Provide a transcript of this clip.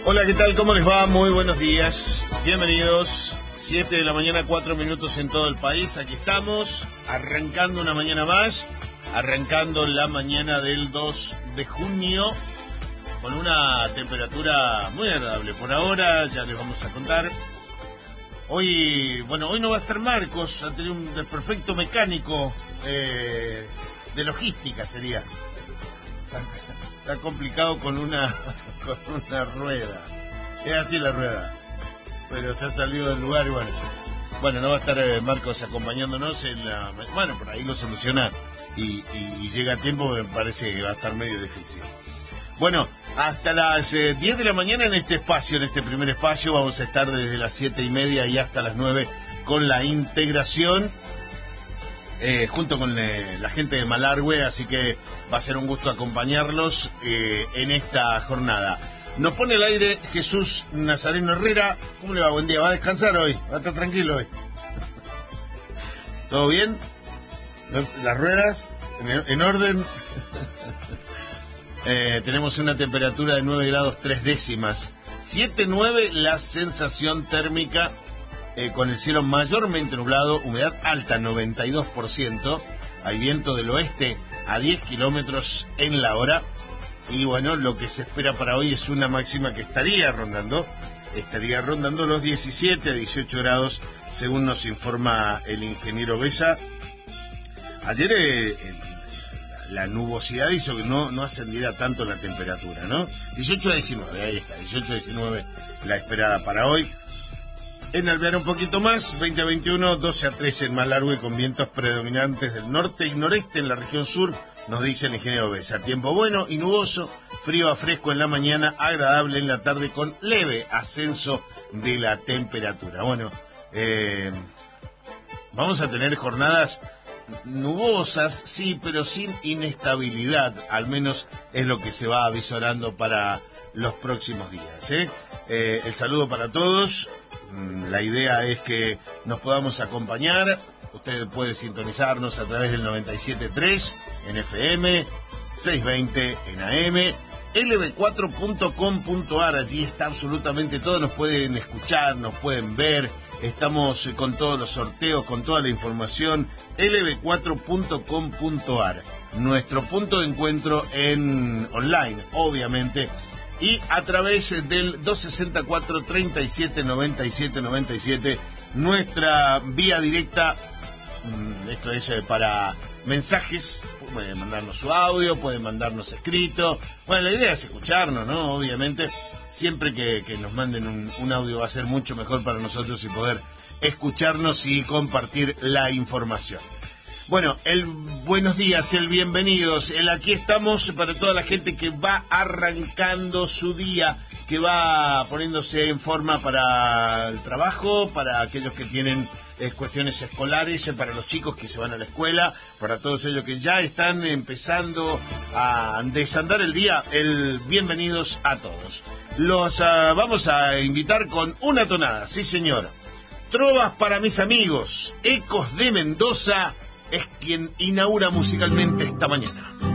Hola, ¿qué tal? ¿Cómo les va? Muy buenos días. Bienvenidos. 7 de la mañana, 4 minutos en todo el país. Aquí estamos, arrancando una mañana más. Arrancando la mañana del 2 de junio. Con una temperatura muy agradable. Por ahora, ya les vamos a contar. Hoy no va a estar Marcos. Ha tenido un desperfecto mecánico de logística, sería. Está complicado con una rueda. Es así la rueda. Pero se ha salido del lugar y bueno, no va a estar Marcos acompañándonos bueno, por ahí lo soluciona y llega a tiempo. Me parece que va a estar medio difícil. Bueno, hasta las 10 de la mañana en este primer espacio, vamos a estar desde las 7:30 y hasta las 9 con la integración. Junto con la gente de Malargüe, así que va a ser un gusto acompañarlos en esta jornada. Nos pone al aire Jesús Nazareno Herrera. ¿Cómo le va? Buen día. ¿Va a descansar hoy? ¿Va a estar tranquilo hoy? ¿Todo bien? ¿Las ruedas? ¿En orden? Tenemos una temperatura de 9 grados 3 décimas. 7,9 la sensación térmica. Con el cielo mayormente nublado, humedad alta 92%, hay viento del oeste a 10 kilómetros en la hora. Y bueno, lo que se espera para hoy es una máxima que estaría rondando los 17 a 18 grados, según nos informa el ingeniero Besa. Ayer la nubosidad hizo que no ascendiera tanto la temperatura, ¿no? 18 a 19, ahí está, 18 a 19 la esperada para hoy. En Alvear un poquito más, 20 a 21, 12 a 13 en Malargüe, con vientos predominantes del norte y noreste en la región sur, nos dice el ingeniero Besa. Tiempo bueno y nuboso, frío a fresco en la mañana, agradable en la tarde con leve ascenso de la temperatura. Bueno, vamos a tener jornadas nubosas, sí, pero sin inestabilidad, al menos es lo que se va avisorando para los próximos días. El saludo para todos. La idea es que nos podamos acompañar. Usted puede sintonizarnos a través del 97.3 en FM, 620 en AM, lb4.com.ar. Allí está absolutamente todo. Nos pueden escuchar, nos pueden ver. Estamos con todos los sorteos, con toda la información. lb4.com.ar. Nuestro punto de encuentro en online, obviamente. Y a través del 264-3797-97, nuestra vía directa. Esto es para mensajes. Pueden mandarnos su audio, pueden mandarnos escrito. Bueno, la idea es escucharnos, ¿no? Obviamente, siempre que nos manden un audio va a ser mucho mejor para nosotros y poder escucharnos y compartir la información. Bueno, el buenos días, el bienvenidos, el aquí estamos para toda la gente que va arrancando su día, que va poniéndose en forma para el trabajo, para aquellos que tienen cuestiones escolares, para los chicos que se van a la escuela, para todos ellos que ya están empezando a desandar el día, el bienvenidos a todos. Los vamos a invitar con una tonada, sí señor. Trovas para mis amigos, Ecos de Mendoza, es quien inaugura musicalmente esta mañana.